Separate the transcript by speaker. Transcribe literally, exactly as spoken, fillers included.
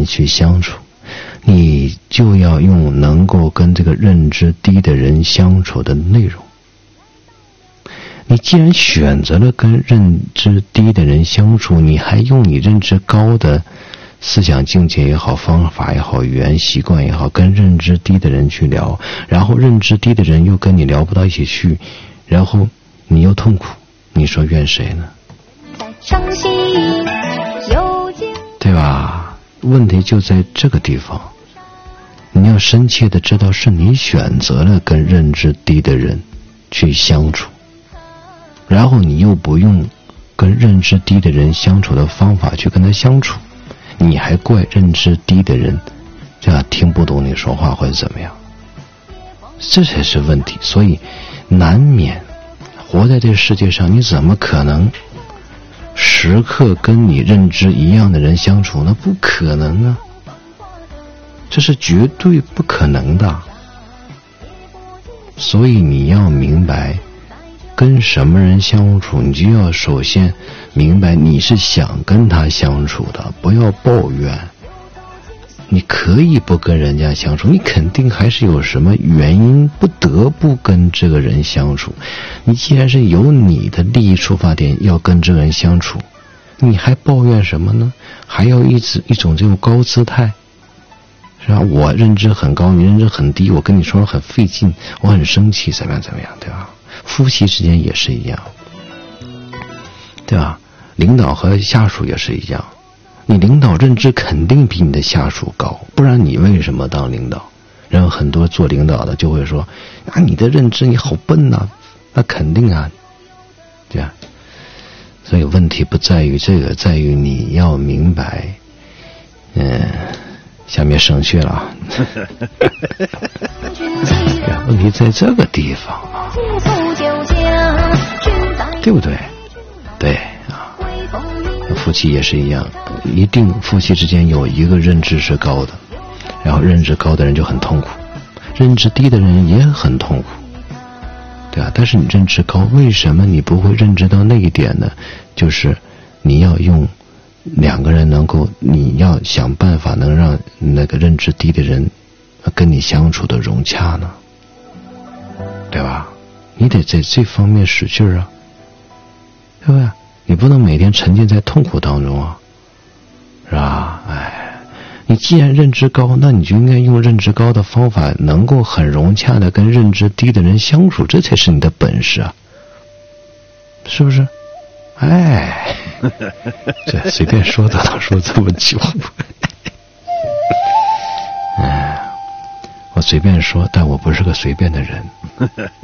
Speaker 1: 人去相处，你就要用能够跟这个认知低的人相处的内容。你既然选择了跟认知低的人相处，你还用你认知高的思想境界也好，方法也好，语言习惯也好，跟认知低的人去聊，然后认知低的人又跟你聊不到一起去，然后你又痛苦，你说怨谁呢？对吧？问题就在这个地方，你要深切的知道是你选择了跟认知低的人去相处，然后你又不用跟认知低的人相处的方法去跟他相处，你还怪认知低的人这样听不懂你说话会怎么样，这才是问题。所以难免活在这个世界上，你怎么可能时刻跟你认知一样的人相处？那不可能啊，这是绝对不可能的。所以你要明白跟什么人相处，你就要首先明白你是想跟他相处的，不要抱怨。你可以不跟人家相处，你肯定还是有什么原因不得不跟这个人相处。你既然是有你的利益出发点要跟这个人相处，你还抱怨什么呢？还要一直一种这种高姿态，是吧？我认知很高，你认知很低，我跟你说很费劲，我很生气，怎么样怎么样，对吧？夫妻之间也是一样，对吧？领导和下属也是一样，你领导认知肯定比你的下属高，不然你为什么当领导？然后很多做领导的就会说啊，你的认知你好笨啊，那肯定啊，对吧？所以问题不在于这个，在于你要明白，嗯，下面省略了啊。问题在这个地方啊，对不对？对啊，夫妻也是一样，一定夫妻之间有一个认知是高的，然后认知高的人就很痛苦，认知低的人也很痛苦，对啊。但是你认知高，为什么你不会认知到那一点呢？就是你要用两个人能够，你要想办法能让那个认知低的人跟你相处的融洽呢，对吧？你得在这方面使劲啊，对不对？你不能每天沉浸在痛苦当中啊，是吧？哎，你既然认知高，那你就应该用认知高的方法，能够很融洽的跟认知低的人相处，这才是你的本事啊，是不是？哎，这随便说的都说这么久。哎，我随便说，但我不是个随便的人。